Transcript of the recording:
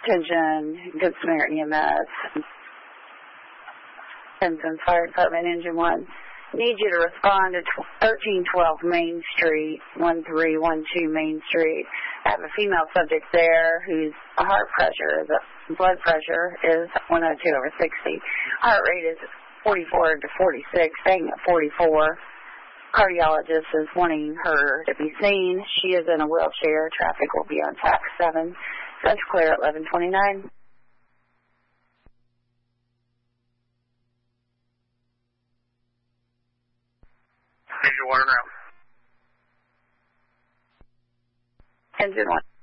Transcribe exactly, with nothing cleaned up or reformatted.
Attention, Good Samaritan E M S, Penzance Fire Department, Engine one. Need you to respond to thirteen twelve Main Street, one three one two Main Street. I have a female subject there whose heart pressure, the blood pressure is one oh two over sixty. Heart rate is forty-four to forty-six, staying at forty-four. Cardiologist is wanting her to be seen. She is in a wheelchair. Traffic will be on tax seven. That's clear at eleven twenty-nine. Major water now. Engine one.